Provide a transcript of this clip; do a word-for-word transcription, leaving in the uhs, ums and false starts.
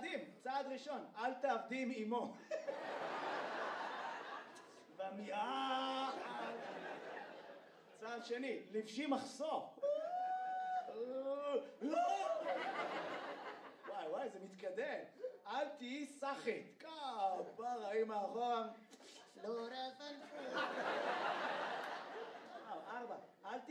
צעדים, צעד ראשון, אל תעבדי עם אמו. במיעה. צעד שני, לבשי מחסור. וואי וואי, זה מתקדם. אל תהיי סחית. כפרה, אמא אחורה. לא רפנפו. ארבע.